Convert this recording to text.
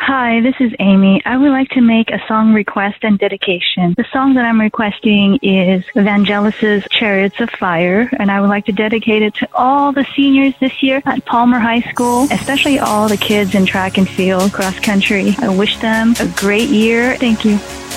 Hi, this is Amy. I would like to make a song request and dedication. The song that I'm requesting is Vangelis's Chariots of Fire, and I would like to dedicate it to all the seniors this year at Palmer High School, especially all the kids in track and field, cross country. I wish them a great year. Thank you.